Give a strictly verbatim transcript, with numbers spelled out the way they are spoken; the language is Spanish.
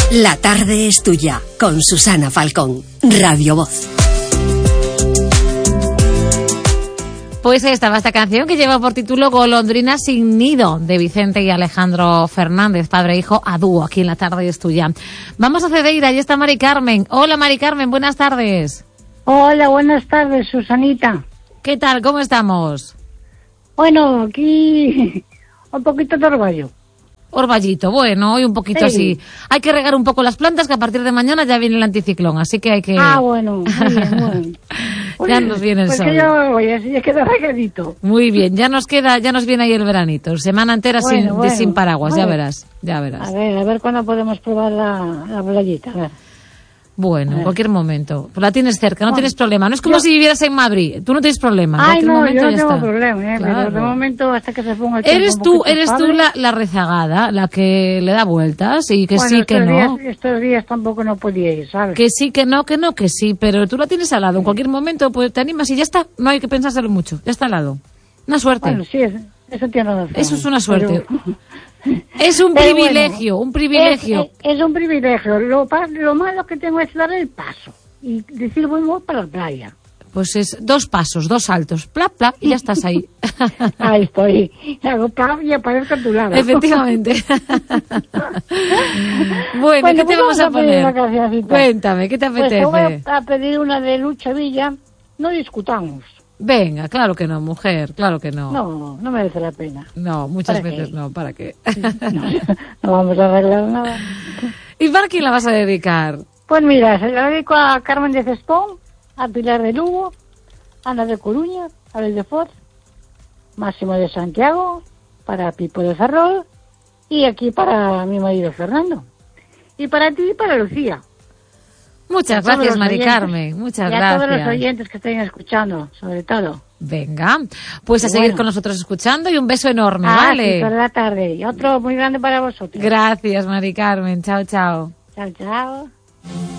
La tarde es tuya, con Susana Falcón, Radio Voz. Pues ahí estaba esta canción que lleva por título Golondrina sin nido, de Vicente y Alejandro Fernández, padre e hijo a dúo, aquí en La tarde es tuya. Vamos a Cedeira, ahí está Mari Carmen. Hola Mari Carmen, buenas tardes. Hola, buenas tardes, Susanita. ¿Qué tal? ¿Cómo estamos? Bueno, aquí un poquito de orvallo. Orballito, bueno, hoy un poquito Sí. así. Hay que regar un poco las plantas, que a partir de mañana ya viene el anticiclón, así que hay que... Ah, bueno, muy bien, bueno. Ya nos viene el pues sol. que yo voy, así ya queda regadito. Muy bien, ya nos queda, ya nos viene ahí el veranito, semana entera Bueno, sin, bueno. de sin paraguas, ya Vale. verás, ya verás. A ver, a ver cuándo podemos probar la, la playita, a ver. Bueno, A en ver. cualquier momento. Pues la tienes cerca, no Bueno, tienes problema. No es como yo- si vivieras en Madrid. Tú no tienes problema. En Ay, cualquier no, momento yo no ya tengo está. problema, ¿eh? Pero de Claro. momento hasta que se ponga el tiempo Eres un tú, poquito eres tú estable. la, la rezagada, la que le da vueltas y que Bueno, sí, que estos no. días, estos días tampoco no podía ir, ¿sabes? Que sí, que no, que no, que sí. Pero tú la tienes al lado. En cualquier momento pues te animas y ya está. No hay que pensárselo mucho. Ya está al lado. Una suerte. Bueno, sí, es- eso tiene razón. Eso es una suerte. Pero- Es un Pero privilegio, bueno, un privilegio. Es, es- es un privilegio. Lo, pa- lo malo que tengo es dar el paso y decir voy voy para la playa. Pues es dos pasos, dos saltos. Plap, plap, y ya estás ahí. Ahí estoy. Hago plaf y aparezco a tu lado. Efectivamente. Bueno, Bueno, ¿qué te pues vamos a vamos a pedir poner? una cancioncita. Cuéntame, ¿qué te Pues apetece? te voy a pedir una de Lucha Villa. No discutamos. Venga, claro que no, mujer, claro que no. No, no merece la pena. No, muchas ¿Para veces qué? no, ¿para qué? No, no vamos a arreglar nada. ¿Y para quién la vas a dedicar? Pues mira, se la dedico a Carmen de Cespón, a Pilar de Lugo, a Ana de Coruña, a Abel de Foz, Máximo de Santiago, para Pipo de Ferrol y aquí para mi marido Fernando. Y para ti y para Lucía. Muchas A todos gracias, los Mari oyentes. Carmen, muchas y a todos los gracias. oyentes que estén escuchando, sobre todo. Venga, pues a Y seguir bueno. con nosotros escuchando y un beso enorme, Ah, ¿vale? sí, por la tarde. Y otro muy grande para vosotros. Gracias, Mari Carmen, chao, chao. Chao, chao.